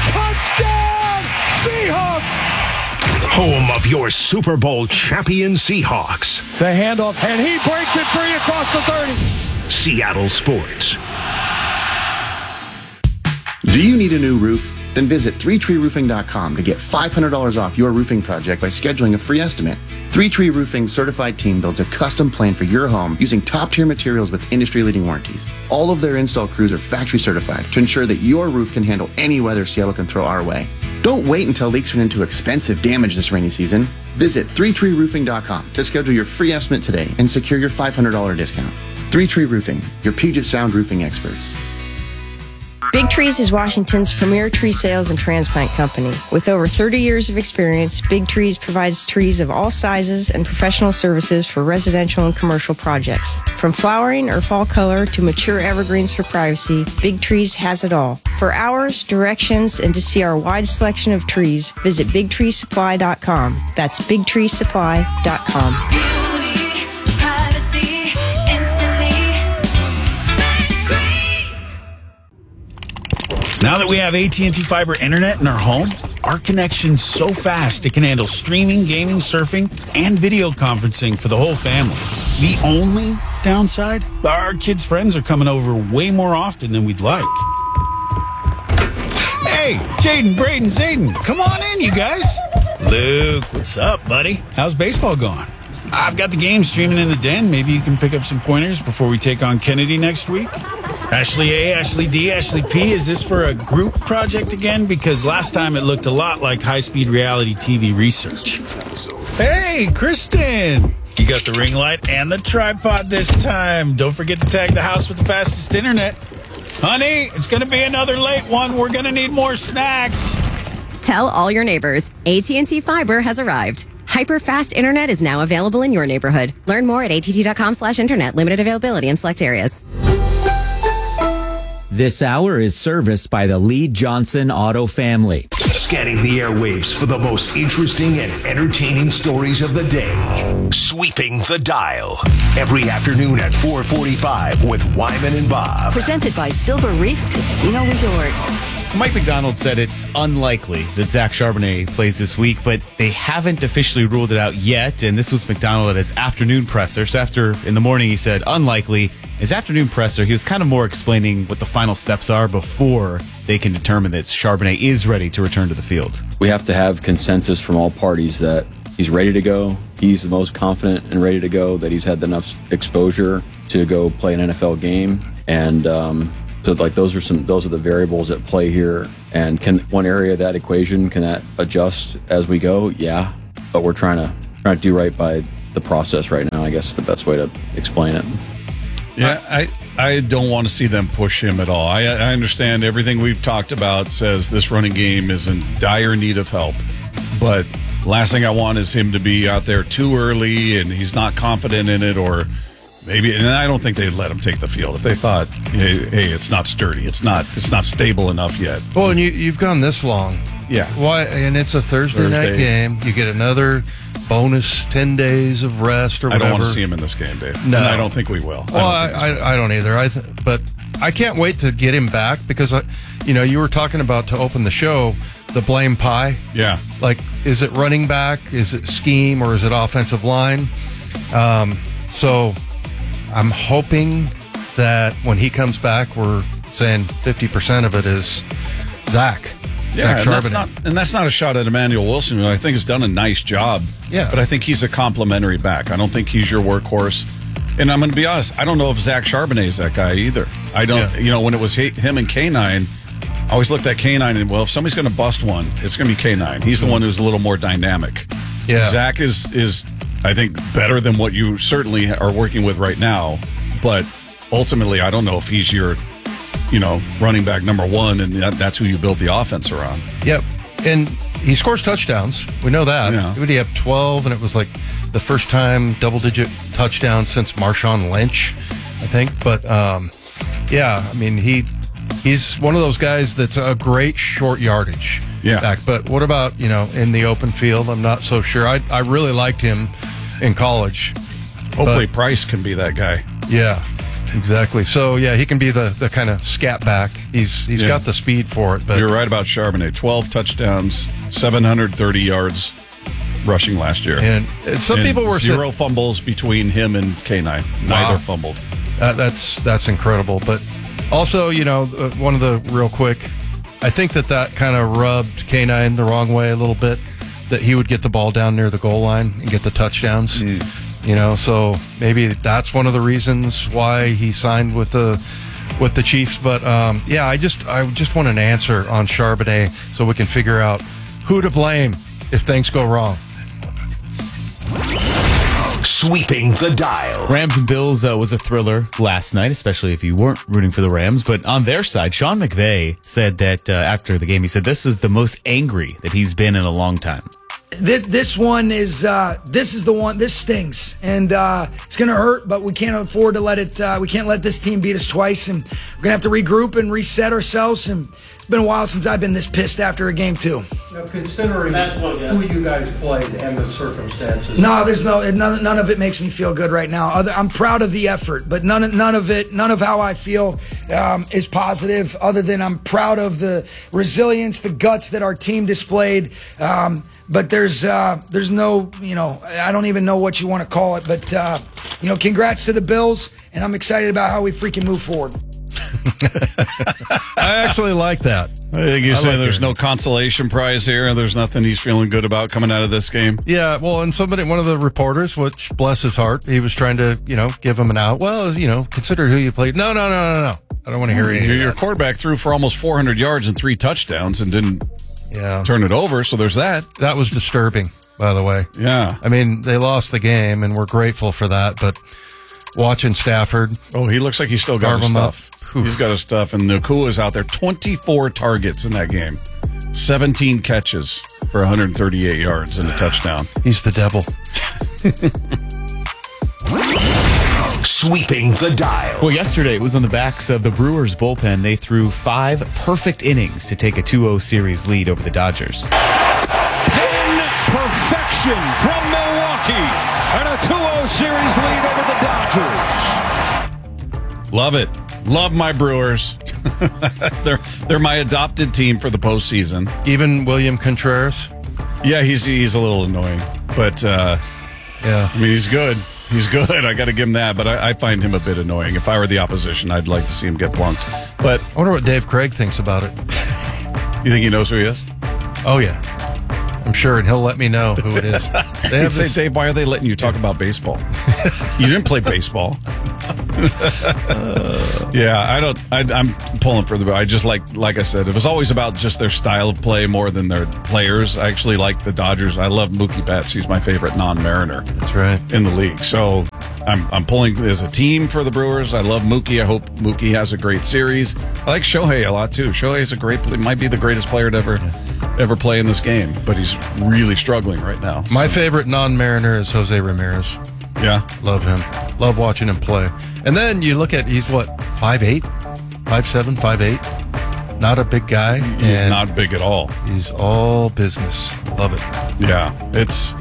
Speaker 8: Touchdown! Seahawks!
Speaker 4: Home of your Super Bowl champion Seahawks.
Speaker 8: The handoff, and he breaks it free across the thirty.
Speaker 4: Seattle Sports.
Speaker 22: Do you need a new roof? Then visit three tree roofing dot com to get five hundred dollars off your roofing project by scheduling a free estimate. three tree Roofing's certified team builds a custom plan for your home using top-tier materials with industry-leading warranties. All of their install crews are factory certified to ensure that your roof can handle any weather Seattle can throw our way. Don't wait until leaks turn into expensive damage this rainy season. Visit three tree roofing dot com to schedule your free estimate today and secure your five hundred dollars discount. three tree Roofing, your Puget Sound roofing experts.
Speaker 23: Big Trees is Washington's premier tree sales and transplant company. With over thirty years of experience, Big Trees provides trees of all sizes and professional services for residential and commercial projects. From flowering or fall color to mature evergreens for privacy, Big Trees has it all. For hours, directions, and to see our wide selection of trees, visit big tree supply dot com. That's big tree supply dot com.
Speaker 24: Now that we have A T and T Fiber Internet in our home, our connection's so fast it can handle streaming, gaming, surfing, and video conferencing for the whole family. The only downside? Our kids' friends are coming over way more often than we'd like. Hey, Jaden, Braden, Zayden, come on in, you guys. Luke, what's up, buddy? How's baseball going? I've got the game streaming in the den. Maybe you can pick up some pointers before we take on Kennedy next week. Ashley A, Ashley D, Ashley P, is this for a group project again? Because last time it looked a lot like high-speed reality T V research. Hey, Kristen! You got the ring light and the tripod this time. Don't forget to tag the house with the fastest internet. Honey, it's going to be another late one. We're going to need more snacks.
Speaker 25: Tell all your neighbors, A T and T Fiber has arrived. Hyper-fast internet is now available in your neighborhood. Learn more at A T T dot com slash internet. Limited availability in select areas.
Speaker 12: This hour is serviced by the Lee Johnson Auto family.
Speaker 4: Scanning the airwaves for the most interesting and entertaining stories of the day. Sweeping the dial. Every afternoon at four forty-five with Wyman and Bob.
Speaker 17: Presented by Silver Reef Casino Resort.
Speaker 3: Mike McDonald said it's unlikely that Zach Charbonnet plays this week, but they haven't officially ruled it out yet. And this was McDonald at his afternoon presser. So after in the morning he said unlikely. His afternoon presser, he was kind of more explaining what the final steps are before they can determine that Charbonnet is ready to return to the field.
Speaker 7: We have to have consensus from all parties that he's ready to go, he's the most confident and ready to go, that he's had enough exposure to go play an N F L game. And um, so like those are some those are the variables at play here. And can one area of that equation, can that adjust as we go? Yeah. But we're trying to trying to do right by the process right now, I guess is the best way to explain it.
Speaker 1: Yeah, I, I don't want to see them push him at all. I, I understand everything we've talked about says this running game is in dire need of help. But last thing I want is him to be out there too early and he's not confident in it, or maybe, and I don't think they'd let him take the field if they thought, hey, hey it's not sturdy, it's not it's not stable enough yet.
Speaker 2: Well, and you, you've gone this long.
Speaker 1: Yeah.
Speaker 2: Why? And it's a Thursday, Thursday night game. You get another bonus ten days of rest or whatever.
Speaker 1: I don't want to see him in this game, Dave.
Speaker 2: No.
Speaker 1: And I don't think we will.
Speaker 2: Well,
Speaker 1: I don't,
Speaker 2: I, I, I don't either. I th- but I can't wait to get him back because, I, you know, you were talking about to open the show, the blame pie.
Speaker 1: Yeah.
Speaker 2: Like, is it running back? Is it scheme? Or is it offensive line? Um, so I'm hoping that when he comes back, we're saying fifty percent of it is Zach.
Speaker 1: Yeah, and that's, not, and that's not a shot at Emmanuel Wilson, who I think has done a nice job.
Speaker 2: Yeah.
Speaker 1: But I think he's a complimentary back. I don't think he's your workhorse. And I'm going to be honest, I don't know if Zach Charbonnet is that guy either. I don't, yeah. you know, when it was him and K nine, I always looked at K nine and, well, if somebody's going to bust one, it's going to be K nine. He's the one who's a little more dynamic.
Speaker 2: Yeah.
Speaker 1: Zach is, is, I think, better than what you certainly are working with right now. But ultimately, I don't know if he's your, you know, running back number one, and that, that's who you build the offense around.
Speaker 2: Yep. And he scores touchdowns. We know that.
Speaker 1: Yeah.
Speaker 2: Would he have twelve? And it was like the first time double-digit touchdowns since Marshawn Lynch, I think. But, um, yeah, I mean, he he's one of those guys that's a great short yardage
Speaker 1: yeah.
Speaker 2: back. But what about, you know, in the open field? I'm not so sure. I, I really liked him in college.
Speaker 1: Hopefully
Speaker 2: but,
Speaker 1: Price can be that guy.
Speaker 2: Yeah. Exactly. So, yeah, he can be the, the kind of scat back. He's He's yeah. got the speed for it. But
Speaker 1: you're right about Charbonnet. twelve touchdowns, seven hundred thirty yards rushing last year.
Speaker 2: And some
Speaker 1: and
Speaker 2: people were...
Speaker 1: Zero sit- fumbles between him and K nine. Neither wow. fumbled.
Speaker 2: Uh, that's that's incredible. But also, you know, uh, one of the real quick, I think that that kind of rubbed K nine the wrong way a little bit, that he would get the ball down near the goal line and get the touchdowns. Mm. You know, so maybe that's one of the reasons why he signed with the with the Chiefs. But um, yeah, I just I just want an answer on Charbonnet so we can figure out who to blame if things go wrong.
Speaker 4: Sweeping the dial.
Speaker 3: Rams and Bills uh, was a thriller last night, especially if you weren't rooting for the Rams. But on their side, Sean McVay said that uh, after the game, he said this was the most angry that he's been in a long time.
Speaker 6: This one is uh, this is the one. This stings, and uh, it's going to hurt. But we can't afford to let it. Uh, we can't let this team beat us twice, and we're going to have to regroup and reset ourselves. And it's been a while since I've been this pissed after a game too.
Speaker 9: Now, considering who you guys played and the circumstances,
Speaker 6: no, there's no none, none of it makes me feel good right now. Other, I'm proud of the effort, but none none of it, none of how I feel um, is positive. Other than I'm proud of the resilience, the guts that our team displayed. Um, But there's uh, there's no, you know, I don't even know what you want to call it. But, uh, you know, congrats to the Bills, and I'm excited about how we freaking move forward.
Speaker 2: I actually like that.
Speaker 1: I think you
Speaker 2: I
Speaker 1: say
Speaker 2: like
Speaker 1: there's
Speaker 2: it.
Speaker 1: no consolation prize here, and there's nothing he's feeling good about coming out of this game.
Speaker 2: Yeah, well, and somebody, one of the reporters, which bless his heart, he was trying to, you know, give him an out. Well, you know, consider who you played. No, no, no, no, no. I don't want to hear any
Speaker 1: Your,
Speaker 2: of
Speaker 1: your
Speaker 2: that.
Speaker 1: quarterback threw for almost four hundred yards and three touchdowns and didn't
Speaker 2: yeah.
Speaker 1: turn it over, so there's that.
Speaker 2: That was disturbing, by the way.
Speaker 1: Yeah.
Speaker 2: I mean, they lost the game, and we're grateful for that, but watching Stafford.
Speaker 1: Oh, he looks like he's still got his
Speaker 2: him
Speaker 1: stuff. He's got his stuff, and Nakua's out there. twenty-four targets in that game. seventeen catches for one hundred thirty-eight yards and a touchdown.
Speaker 2: He's the devil.
Speaker 4: Sweeping the dial.
Speaker 3: Well, yesterday it was on the backs of the Brewers bullpen. They threw five perfect innings to take a two oh series lead over the Dodgers.
Speaker 8: In perfection from Milwaukee, and a two oh series lead over the Dodgers.
Speaker 1: Love it. Love my Brewers. they're they're my adopted team for the postseason.
Speaker 2: Even William Contreras?
Speaker 1: Yeah, he's he's a little annoying, but uh,
Speaker 2: yeah,
Speaker 1: I mean he's good. He's good. I got to give him that, but I, I find him a bit annoying. If I were the opposition, I'd like to see him get plunked. But
Speaker 2: I wonder what Dave Craig thinks about it.
Speaker 1: You think he knows who he is?
Speaker 2: Oh yeah, I'm sure, and he'll let me know who it is. They
Speaker 1: He'd
Speaker 2: have
Speaker 1: say,
Speaker 2: this-
Speaker 1: Dave, why are they letting you talk about baseball? You didn't play baseball. Yeah, I don't. I, I'm pulling for the. I just like, like I said, it was always about just their style of play more than their players. I actually like the Dodgers. I love Mookie Betts. He's my favorite non-Mariner.
Speaker 2: That's right.
Speaker 1: In the league. So I'm I'm pulling as a team for the Brewers. I love Mookie. I hope Mookie has a great series. I like Shohei a lot too. Shohei is a great. Might be the greatest player to ever ever play in this game, but he's really struggling right now.
Speaker 2: My favorite non-Mariner is Jose Ramirez.
Speaker 1: Yeah.
Speaker 2: Love him. Love watching him play. And then you look at, he's what, five eight, five seven, five eight. Not a big guy.
Speaker 1: He's
Speaker 2: and
Speaker 1: not big at all.
Speaker 2: He's all business. Love it.
Speaker 1: Yeah. It's.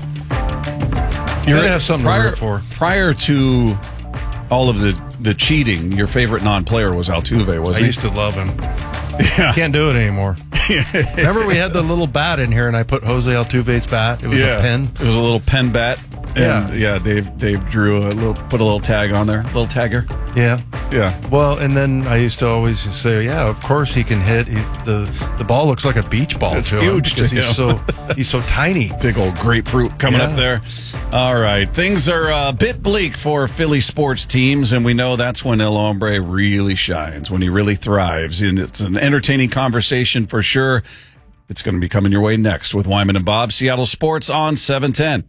Speaker 2: You're going to have something
Speaker 1: prior,
Speaker 2: to root for.
Speaker 1: Prior to all of the, the cheating, your favorite non-player was Altuve, wasn't
Speaker 2: I
Speaker 1: he?
Speaker 2: used to love him.
Speaker 1: Yeah.
Speaker 2: Can't do it anymore. Remember we had the little bat in here and I put Jose Altuve's bat? It was
Speaker 1: yeah.
Speaker 2: a pen.
Speaker 1: It was a little pen bat. And, yeah. yeah, Dave Dave drew a little, put a little tag on there, a little tagger.
Speaker 2: Yeah.
Speaker 1: Yeah.
Speaker 2: Well, and then I used to always say, yeah, of course he can hit. He, the the ball looks like a beach ball
Speaker 1: It's
Speaker 2: to
Speaker 1: huge
Speaker 2: him
Speaker 1: to
Speaker 2: because he's
Speaker 1: him.
Speaker 2: so he's so tiny.
Speaker 1: Big old grapefruit coming
Speaker 2: Yeah.
Speaker 1: up there. All right. Things are a bit bleak for Philly sports teams, and we know that's when El Hombre really shines, when he really thrives. And it's an entertaining conversation for sure. It's going to be coming your way next with Wyman and Bob, Seattle Sports on seven ten.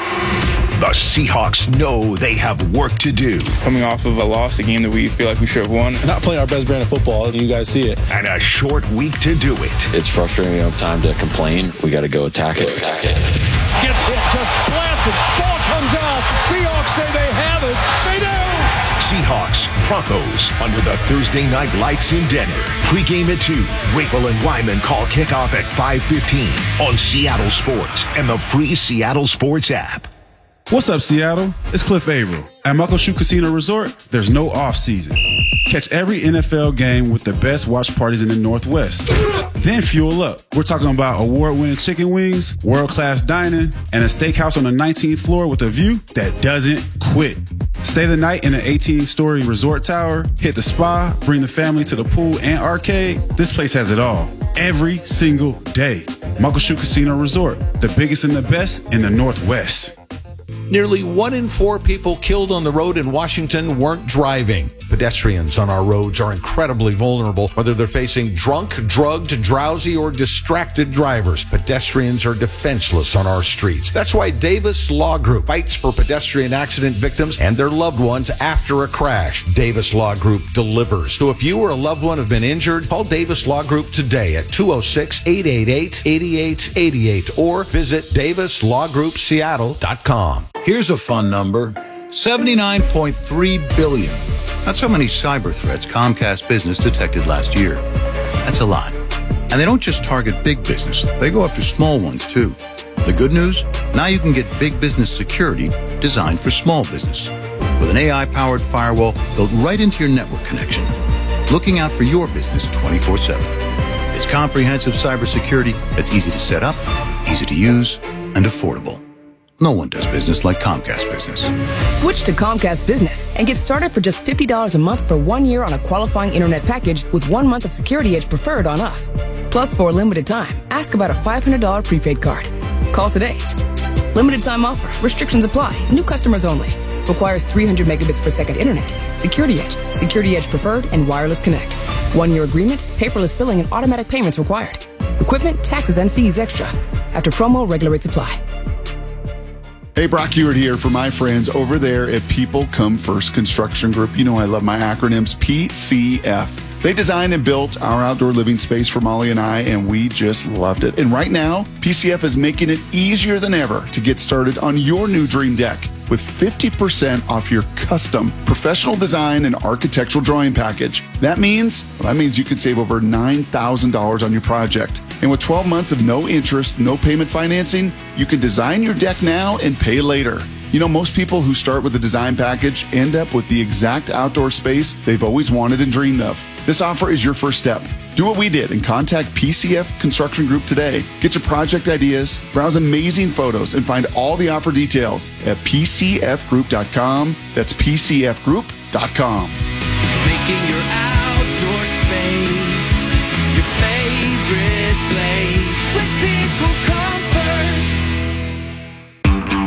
Speaker 4: The Seahawks know they have work to do.
Speaker 10: Coming off of a loss, a game that we feel like we should have won. Not playing our best brand of football, and you guys see it.
Speaker 4: And a short week to do it.
Speaker 7: It's frustrating. We don't have time to complain. We got to go attack it. Attack it.
Speaker 8: Gets hit, just blasted. Ball comes out. Seahawks say they have it. They do.
Speaker 4: Seahawks, Broncos, under the Thursday night lights in Denver. Pre-game at two. Rapel and Wyman call kickoff at five fifteen on Seattle Sports and the free Seattle Sports app.
Speaker 11: What's up, Seattle? It's Cliff Averill. At Muckleshoot Casino Resort, there's no off-season. Catch every N F L game with the best watch parties in the Northwest. Then fuel up. We're talking about award-winning chicken wings, world-class dining, and a steakhouse on the nineteenth floor with a view that doesn't quit. Stay the night in an eighteen-story resort tower, hit the spa, bring the family to the pool and arcade. This place has it all. Every single day. Muckleshoot Casino Resort, the biggest and the best in the Northwest.
Speaker 13: Nearly one in four people killed on the road in Washington weren't driving. Pedestrians on our roads are incredibly vulnerable, whether they're facing drunk, drugged, drowsy, or distracted drivers. Pedestrians are defenseless on our streets. That's why Davis Law Group fights for pedestrian accident victims and their loved ones after a crash. Davis Law Group delivers. So if you or a loved one have been injured, call Davis Law Group today at two oh six, eight eight eight, eight eight eight eight or visit davis law group seattle dot com.
Speaker 14: Here's a fun number, seventy-nine point three billion. That's how many cyber threats Comcast Business detected last year. That's a lot. And they don't just target big business, they go after small ones too. The good news? Now you can get big business security designed for small business. With an A I-powered firewall built right into your network connection. Looking out for your business twenty-four seven. It's comprehensive cybersecurity that's easy to set up, easy to use, and affordable. No one does business like Comcast Business.
Speaker 15: Switch to Comcast Business and get started for just fifty dollars a month for one year on a qualifying internet package with one month of Security Edge Preferred on us. Plus, for a limited time, ask about a five hundred dollars prepaid card. Call today. Limited time offer. Restrictions apply. New customers only. Requires three hundred megabits per second internet. Security Edge, Security Edge Preferred, and Wireless Connect. One-year agreement, paperless billing, and automatic payments required. Equipment, taxes, and fees extra. After promo, regular rates apply.
Speaker 19: Hey, Brock Ewart here for my friends over there at People Come First Construction Group. You know I love my acronyms, P C F. They designed and built our outdoor living space for Molly and I, and we just loved it. And right now, P C F is making it easier than ever to get started on your new dream deck with fifty percent off your custom professional design and architectural drawing package. That means, well, that means you could save over nine thousand dollars on your project. And with twelve months of no interest, no payment financing, you can design your deck now and pay later. You know, most people who start with a design package end up with the exact outdoor space they've always wanted and dreamed of. This offer is your first step. Do what we did and contact P C F Construction Group today. Get your project ideas, browse amazing photos, and find all the offer details at p c f group dot com. That's p c f group dot com.
Speaker 26: Making your outdoor space your favorite place. With People Come First.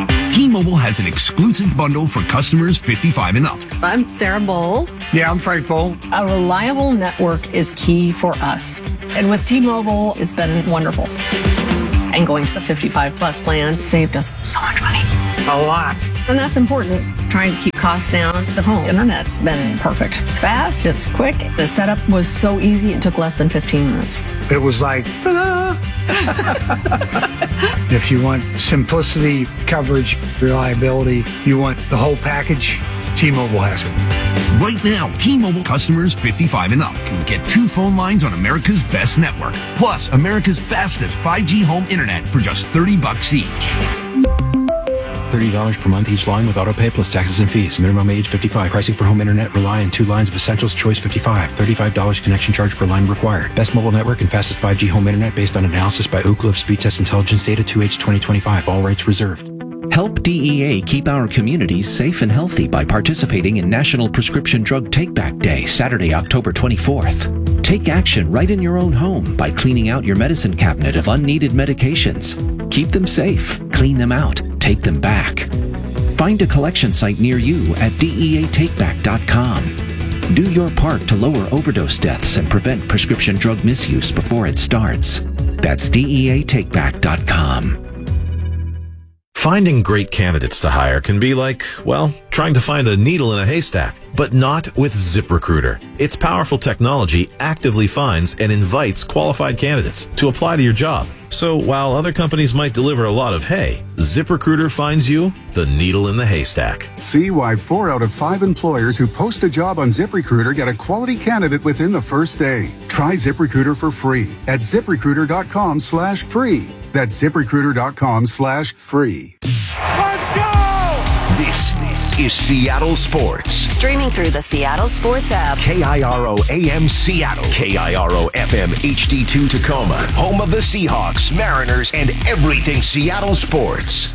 Speaker 4: T-Mobile has an exclusive bundle for customers fifty-five and up.
Speaker 5: I'm Sarah Bowl.
Speaker 16: Yeah, I'm Frank Bowl.
Speaker 5: A reliable network is key for us. And with T-Mobile, it's been wonderful. And going to the fifty-five plus plan saved us so much money.
Speaker 16: A lot.
Speaker 5: And that's important. Trying to keep costs down. The home internet's been perfect. It's fast, it's quick. The setup was so easy, it took less than fifteen minutes.
Speaker 16: It was like, ta-da! If you want simplicity, coverage, reliability, you want the whole package, T-Mobile has it.
Speaker 4: Right now, T-Mobile customers fifty-five and up can get two phone lines on America's best network, plus America's fastest five G home internet for just thirty bucks each.
Speaker 18: thirty dollars per month each line with auto pay plus taxes and fees. Minimum age fifty-five. Pricing for home internet rely on two lines of Essentials Choice fifty-five. thirty-five dollars connection charge per line required. Best mobile network and fastest five G home internet based on analysis by Ookla of Speed Test Intelligence Data two H twenty twenty-five. All rights reserved.
Speaker 20: Help D E A keep our communities safe and healthy by participating in National Prescription Drug Take-Back Day, Saturday, October twenty-fourth. Take action right in your own home by cleaning out your medicine cabinet of unneeded medications. Keep them safe, clean them out, take them back. Find a collection site near you at D E A take back dot com. Do your part to lower overdose deaths and prevent prescription drug misuse before it starts. That's D E A take back dot com.
Speaker 21: Finding great candidates to hire can be like, well, trying to find a needle in a haystack, but not with ZipRecruiter. Its powerful technology actively finds and invites qualified candidates to apply to your job. So while other companies might deliver a lot of hay, ZipRecruiter finds you the needle in the haystack.
Speaker 22: See why four out of five employers who post a job on ZipRecruiter get a quality candidate within the first day. Try ZipRecruiter for free at ZipRecruiter.com slash free. That's ZipRecruiter.com slash free.
Speaker 4: Let's go! This is Seattle Sports.
Speaker 17: Streaming through the Seattle Sports app.
Speaker 4: K I R O A M Seattle. K I R O F M H D two Tacoma. Home of the Seahawks, Mariners, and everything Seattle sports.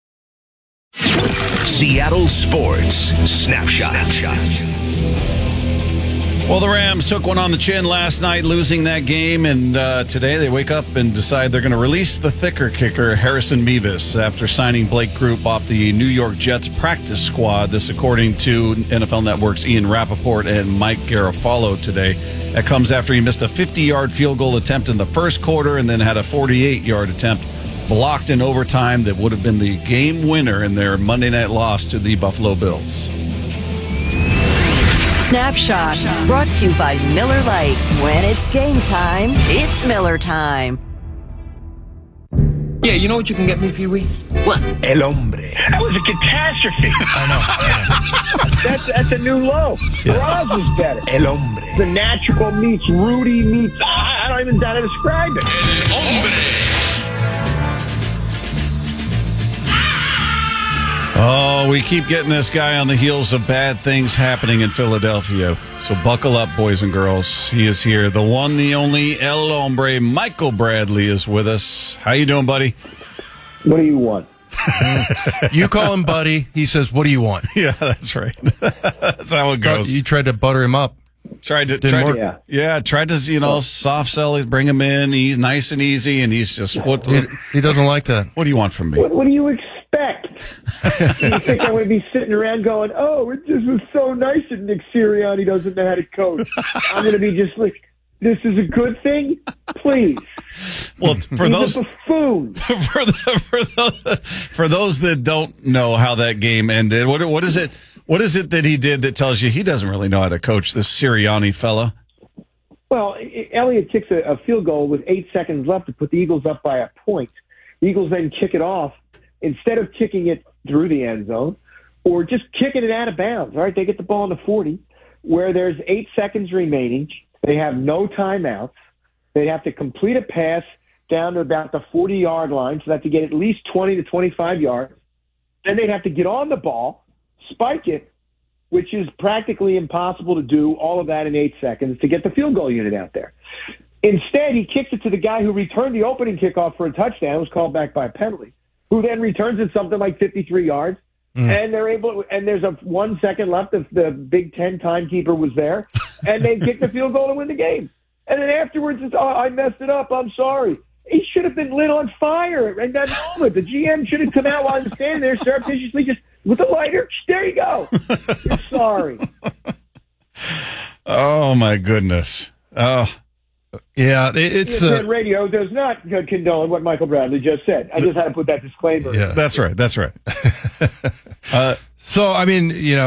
Speaker 4: Seattle Sports Snapshot. Snapshot.
Speaker 1: Well, the Rams took one on the chin last night, losing that game, and uh, today they wake up and decide they're going to release the thicker kicker, Harrison Mevis, after signing Blake Group off the New York Jets practice squad. This according to N F L Network's Ian Rappaport and Mike Garafolo today. That comes after he missed a fifty-yard field goal attempt in the first quarter and then had a forty-eight-yard attempt blocked in overtime that would have been the game winner in their Monday night loss to the Buffalo Bills.
Speaker 17: Snapshot, brought to you by Miller Lite. When it's game time, it's Miller time.
Speaker 9: Yeah, you know what you can get me, Pee-wee?
Speaker 17: What?
Speaker 9: El Hombre. That was a catastrophe. I know. that's that's a new low. Yeah. Roz is better. El Hombre. The natural meets Rudy meets... I don't even know how to describe it. El Hombre.
Speaker 1: Oh, we keep getting this guy on the heels of bad things happening in Philadelphia. So buckle up, boys and girls. He is here. The one, the only El Hombre, Michael Bradley, is with us. How you doing, buddy?
Speaker 9: What do you want?
Speaker 2: You call him buddy. He says, what do you want?
Speaker 1: Yeah, that's right. That's how it goes.
Speaker 2: You tried to butter him up.
Speaker 1: Tried to,
Speaker 2: Didn't
Speaker 1: tried
Speaker 2: work.
Speaker 1: to yeah. yeah, tried to, you know, soft sell it, bring him in. He's nice and easy, and he's just, what?
Speaker 2: He, he doesn't like that.
Speaker 1: What do you want from me?
Speaker 9: What, what do you expect? You think I'm going to be sitting around going, oh, it just was so nice that Nick Sirianni doesn't know how to coach. I'm going to be just like, this is a good thing? Please.
Speaker 1: Well, for
Speaker 9: He's
Speaker 1: those
Speaker 9: a buffoon.
Speaker 1: for, the, for, the, for those that don't know how that game ended, what what is it? What is it that he did that tells you he doesn't really know how to coach, this Sirianni fella?
Speaker 9: Well, Elliott kicks a, a field goal with eight seconds left to put the Eagles up by a point. The Eagles then kick it off. Instead of kicking it through the end zone or just kicking it out of bounds, all right, they get the ball in the forty where there's eight seconds remaining. They have no timeouts. They have to complete a pass down to about the forty-yard line, so they have to get at least twenty to twenty-five yards. Then they'd have to get on the ball, spike it, which is practically impossible to do, all of that in eight seconds to get the field goal unit out there. Instead, he kicks it to the guy who returned the opening kickoff for a touchdown. It was called back by a penalty, who then returns it something like fifty-three yards. Mm. And they're able to, and there's a one second left if the Big Ten timekeeper was there, and they kick the field goal to win the game. And then afterwards, it's, oh, I messed it up. I'm sorry. he should have been lit on fire at that moment. The G M should have come out while he was standing there, surreptitiously just with a lighter. There you go. You're sorry.
Speaker 1: Oh my goodness. Oh.
Speaker 2: Yeah, it's
Speaker 9: E S P N
Speaker 2: uh,
Speaker 9: radio does not condone what Michael Bradley just said. I just had to put that disclaimer.
Speaker 1: Yeah, that's right. That's right.
Speaker 2: uh, so I mean, you know.